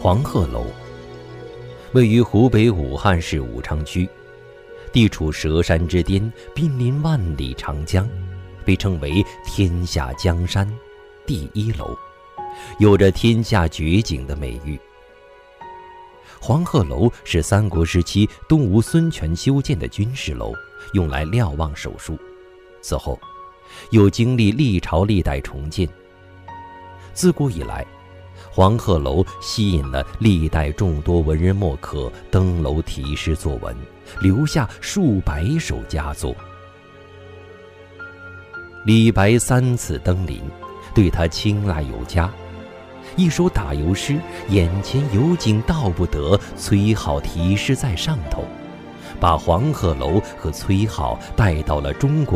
黄鹤楼位于湖北武汉市武昌区，地处佘山之巅，濒临万里长江，被称为天下江山第一楼，有着天下绝景的美誉。黄鹤楼是三国时期东吴孙权修建的军事楼，用来瞭望手术，此后又经历历朝历代重建。自古以来，黄鹤楼吸引了历代众多文人墨客登楼题诗作文，留下数百首佳作。李白3次登临，对他青睐有加。一首打油诗，眼前有景道不得，崔颢题诗在上头，把黄鹤楼和崔颢带到了中国